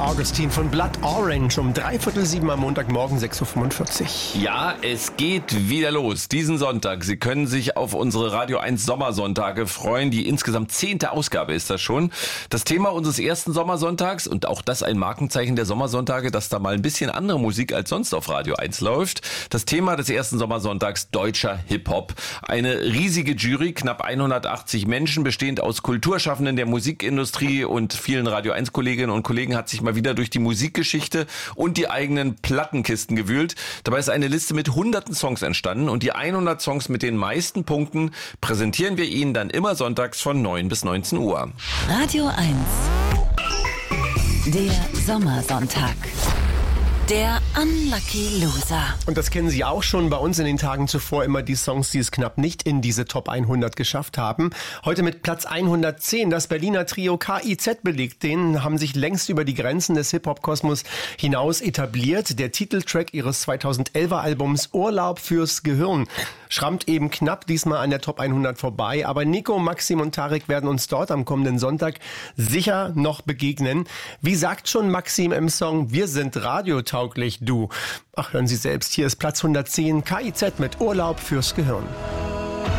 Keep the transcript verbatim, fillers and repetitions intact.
Augustine von Blood Orange um dreiviertel sieben am Montagmorgen sechs Uhr fünfundvierzig. Ja, es geht wieder los. Diesen Sonntag. Sie können sich auf unsere Radio eins Sommersonntage freuen. Die insgesamt zehnte Ausgabe ist das schon. Das Thema unseres ersten Sommersonntags und auch das ein Markenzeichen der Sommersonntage, dass da mal ein bisschen andere Musik als sonst auf Radio eins läuft. Das Thema des ersten Sommersonntags: deutscher Hip-Hop. Eine riesige Jury, knapp hundertachtzig Menschen, bestehend aus Kulturschaffenden der Musikindustrie und vielen Radio eins Kolleginnen und Kollegen, hat sich mal wieder durch die Musikgeschichte und die eigenen Plattenkisten gewühlt. Dabei ist eine Liste mit hunderten Songs entstanden und die hundert Songs mit den meisten Punkten präsentieren wir Ihnen dann immer sonntags von neun bis neunzehn Uhr. Radio eins. Der Sommersonntag. Der Unlucky Loser. Und das kennen Sie auch schon bei uns in den Tagen zuvor, immer die Songs, die es knapp nicht in diese Top hundert geschafft haben. Heute mit Platz hundertzehn das Berliner Trio K I Z belegt. Denen haben sich längst über die Grenzen des Hip-Hop-Kosmos hinaus etabliert. Der Titeltrack ihres zweitausendelfer Albums Urlaub fürs Gehirn schrammt eben knapp diesmal an der Top hundert vorbei. Aber Nico, Maxim und Tarek werden uns dort am kommenden Sonntag sicher noch begegnen. Wie sagt schon Maxim im Song: Wir sind radiotauglich, du. Ach, hören Sie selbst, hier ist Platz hundertzehn, K I Z mit Urlaub fürs Gehirn.